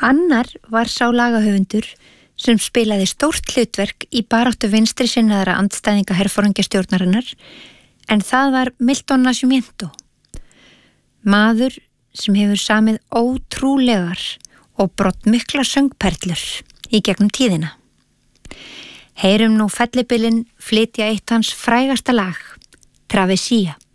Annar var sá lagahöfundur sem spilaði stórt hlutverk í baráttu vinstri sinnaðra andstæðinga herforingjastjórnarinnar, en það var Milton Nascimento. Maður sem hefur samið ótrúlegar og broddmiklar söngperlur í gegnum tíðina. Heyrum nú fellibylinn flytja eitt hans frægasta lag, Travesía.